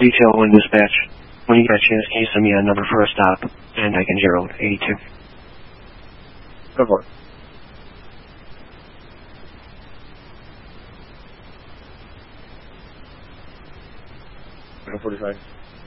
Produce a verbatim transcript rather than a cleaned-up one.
Detail one dispatch. When you get a chance, can you send me a number for a stop? And I can zero eighty-two. Go for it. forty-five.